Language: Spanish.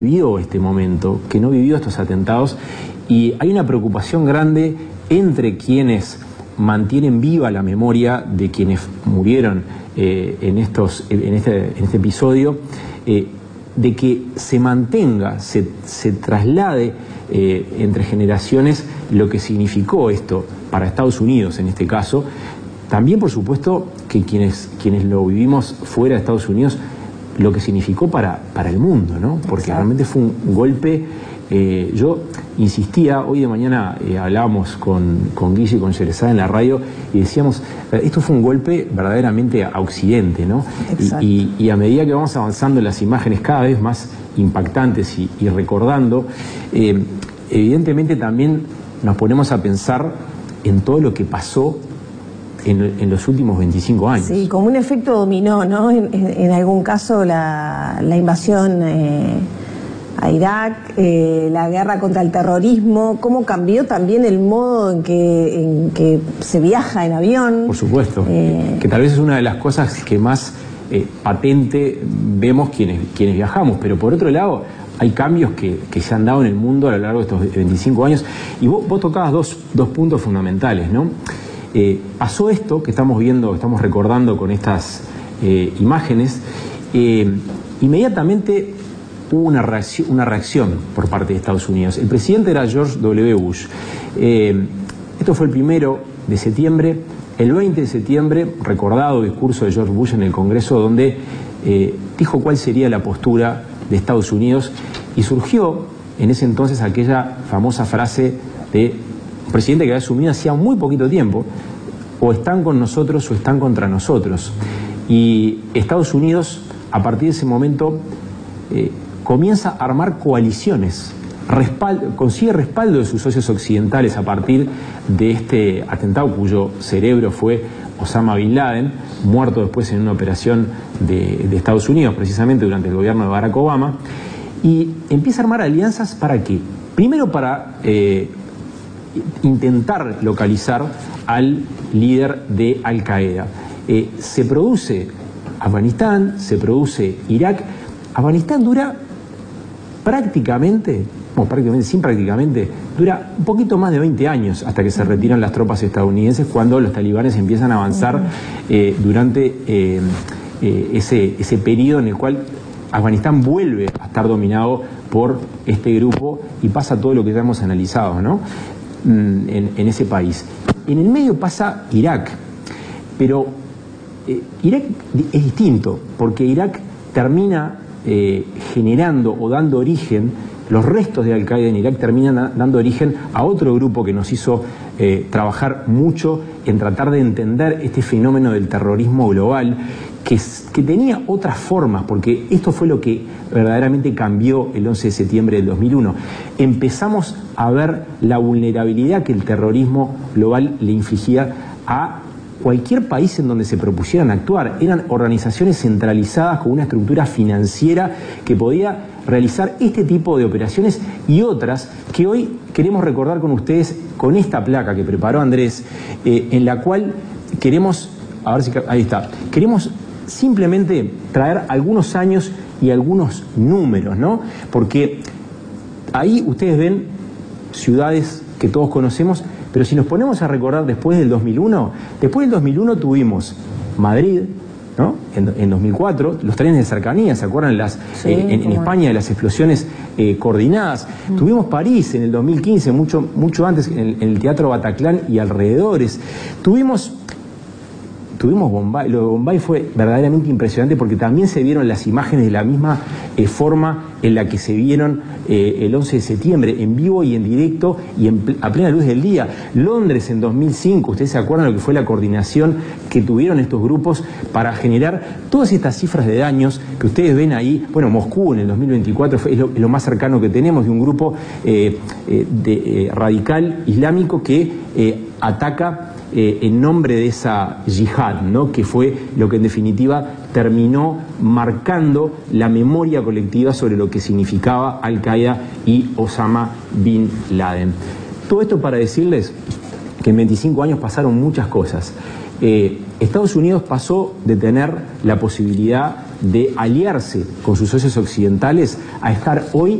vivió este momento, que no vivió estos atentados, y hay una preocupación grande entre quienes mantienen viva la memoria de quienes murieron en este episodio, de que se mantenga, se traslade entre generaciones lo que significó esto para Estados Unidos en este caso. También, por supuesto, que quienes lo vivimos fuera de Estados Unidos, lo que significó para el mundo, ¿no? Porque realmente fue un golpe. Yo insistía, hoy de mañana hablábamos con Guille y con Sherezade en la radio y decíamos, esto fue un golpe verdaderamente a Occidente, ¿no? Y a medida que vamos avanzando en las imágenes cada vez más impactantes y recordando, evidentemente también nos ponemos a pensar en todo lo que pasó en los últimos 25 años. Sí, como un efecto dominó, ¿no? En algún caso la invasión a Irak, la guerra contra el terrorismo, cómo cambió también el modo en que se viaja en avión. Por supuesto, que tal vez es una de las cosas que más patente vemos quienes viajamos, pero por otro lado hay cambios que se han dado en el mundo a lo largo de estos 25 años, y vos tocabas dos puntos fundamentales, ¿no? Pasó esto que estamos viendo, estamos recordando con estas imágenes, inmediatamente hubo una reacción por parte de Estados Unidos. El presidente era George W. Bush. Esto fue el 1 de septiembre. El 20 de septiembre, recordado discurso de George Bush en el Congreso, donde dijo cuál sería la postura de Estados Unidos, y surgió en ese entonces aquella famosa frase de un presidente que había asumido hacía muy poquito tiempo: o están con nosotros o están contra nosotros. Y Estados Unidos, a partir de ese momento, comienza a armar coaliciones, consigue respaldo de sus socios occidentales a partir de este atentado cuyo cerebro fue Osama Bin Laden, muerto después en una operación de Estados Unidos, precisamente durante el gobierno de Barack Obama, y empieza a armar alianzas. ¿Para qué? Primero para intentar localizar al líder de Al Qaeda. Se produce Afganistán, se produce Irak. Afganistán dura prácticamente, dura un poquito más de 20 años hasta que se retiran las tropas estadounidenses, cuando los talibanes empiezan a avanzar durante ese periodo en el cual Afganistán vuelve a estar dominado por este grupo y pasa todo lo que ya hemos analizado, ¿no? En ese país. En el medio pasa Irak, pero Irak es distinto, porque Irak termina generando o dando origen, los restos de Al Qaeda en Irak terminan dando origen a otro grupo que nos hizo trabajar mucho en tratar de entender este fenómeno del terrorismo global, que tenía otras formas, porque esto fue lo que verdaderamente cambió el 11 de septiembre del 2001. Empezamos a ver la vulnerabilidad que el terrorismo global le infligía a cualquier país en donde se propusieran actuar. Eran organizaciones centralizadas con una estructura financiera que podía realizar este tipo de operaciones y otras que hoy queremos recordar con ustedes con esta placa que preparó Andrés, en la cual queremos, a ver si ahí está, queremos simplemente traer algunos años y algunos números, ¿no? Porque ahí ustedes ven ciudades que todos conocemos, pero si nos ponemos a recordar después del 2001 tuvimos Madrid, ¿no? En 2004, los trenes de cercanía, ¿se acuerdan? En España, de las explosiones coordinadas. Tuvimos París en el 2015, mucho antes, en el Teatro Bataclan y alrededores. Tuvimos Bombay. Lo de Bombay fue verdaderamente impresionante, porque también se vieron las imágenes de la misma forma en la que se vieron el 11 de septiembre, en vivo y en directo y a plena luz del día. Londres en 2005, ustedes se acuerdan lo que fue la coordinación que tuvieron estos grupos para generar todas estas cifras de daños que ustedes ven ahí. Bueno, Moscú en el 2024 es lo más cercano que tenemos de un grupo radical islámico que ataca en nombre de esa yihad, ¿no? Que fue lo que en definitiva terminó marcando la memoria colectiva sobre lo que significaba Al Qaeda y Osama Bin Laden. Todo esto para decirles que en 25 años pasaron muchas cosas. Estados Unidos pasó de tener la posibilidad de aliarse con sus socios occidentales a estar hoy